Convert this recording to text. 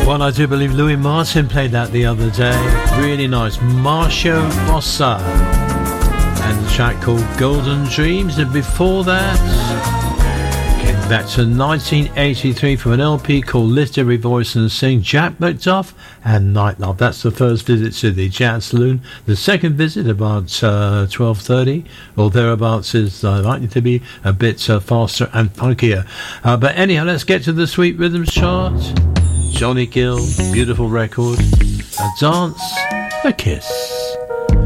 One I do believe Louis Martin played that the other day. Really nice. Marcio Bossa. And the track called Golden Dreams. And before that, getting back to 1983 from an LP called Lift Every Voice and Sing, Jack McDuff and Night Love. That's the first visit to the Jazz Saloon. The second visit, about 12:30 or thereabouts, is likely to be a bit faster and funkier. But anyhow, let's get to the Sweet Rhythms chart. Johnny Gill, beautiful record. A Dance, a Kiss.